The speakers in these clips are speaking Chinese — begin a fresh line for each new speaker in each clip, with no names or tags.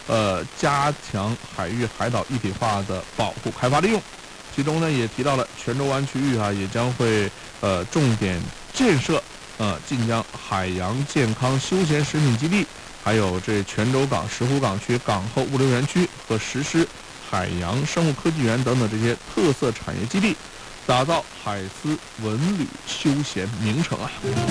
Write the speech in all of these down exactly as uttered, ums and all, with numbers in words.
呃加强海域海岛一体化的保护、开发、利用。其中呢，也提到了泉州湾区域啊，也将会呃重点建设呃晋江海洋健康休闲食品基地，还有这泉州港、石湖港区港后物流园区和实施海洋生物科技园等等这些特色产业基地，打造海丝文旅休闲名城啊。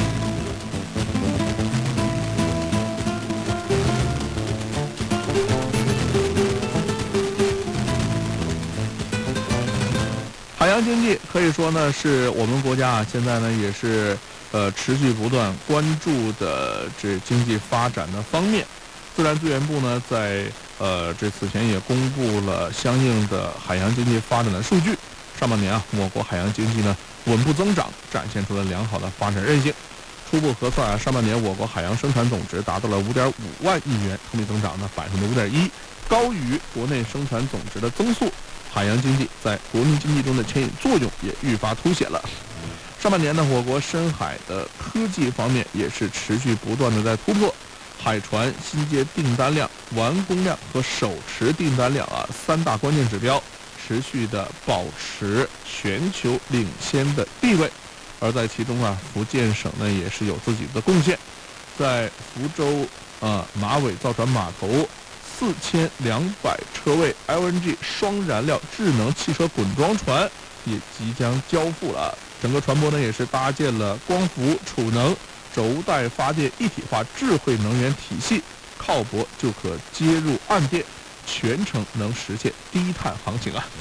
海洋经济可以说呢，是我们国家啊现在呢也是呃持续不断关注的这经济发展的方面。自然资源部呢在呃这此前也公布了相应的海洋经济发展的数据。上半年啊，我国海洋经济呢稳步增长，展现出了良好的发展韧性。初步核算啊，上半年我国海洋生产总值达到了五点五万亿元，同比增长呢百分之五点一，高于国内生产总值的增速。海洋经济在国民经济中的牵引作用也愈发凸显了。上半年呢，我国深海的科技方面也是持续不断的在突破，海船新接订单量、完工量和手持订单量啊三大关键指标持续的保持全球领先的地位。而在其中啊，福建省呢也是有自己的贡献，在福州啊马尾造船码头。四千两百车位 L N G 双燃料智能汽车滚装船也即将交付了。整个船舶呢也是搭建了光伏、储能、轴带发电一体化智慧能源体系，靠泊就可接入岸电，全程能实现低碳航行啊。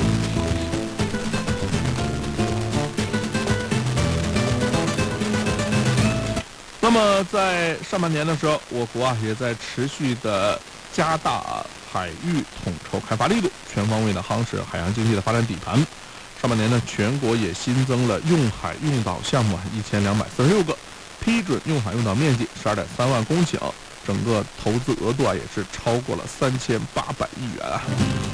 那么在上半年的时候，我国啊也在持续的加大海域统筹开发力度，全方位的夯实海洋经济的发展底盘。上半年呢，全国也新增了用海用岛项目一千两百四十六个，批准用海用岛面积十二点三万公顷，整个投资额度啊也是超过了三千八百亿元啊。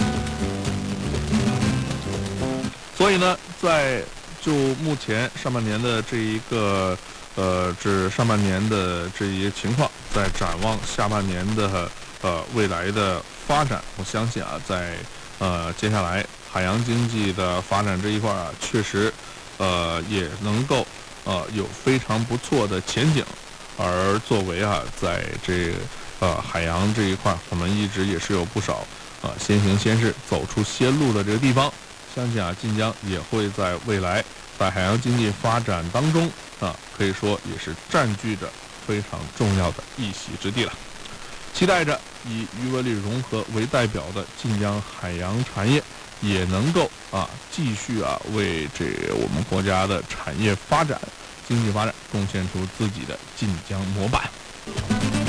所以呢，在就目前上半年的这一个呃，这上半年的这一个情况，在展望下半年的呃未来的发展，我相信啊，在呃接下来海洋经济的发展这一块啊，确实呃也能够呃有非常不错的前景。而作为啊，在这呃海洋这一块，我们一直也是有不少啊先行先试、走出先路的这个地方。相信啊，晋江也会在未来在海洋经济发展当中啊，可以说也是占据着非常重要的一席之地了。期待着以渔文旅融合为代表的晋江海洋产业也能够啊继续啊为这我们国家的产业发展、经济发展贡献出自己的晋江模板。